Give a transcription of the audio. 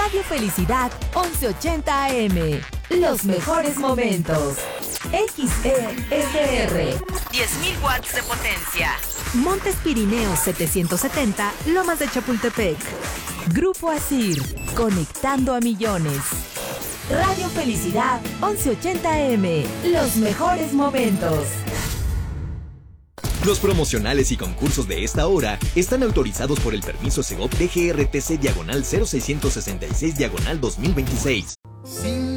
Radio Felicidad 1180 AM. Los mejores momentos. XESR. 10.000 watts de potencia. Montes Pirineos 770, Lomas de Chapultepec. Grupo Asir, conectando a millones. Radio Felicidad 1180 AM. Los mejores momentos. Los promocionales y concursos de esta hora están autorizados por el permiso Segov DGRTC /0666/2026. Sí.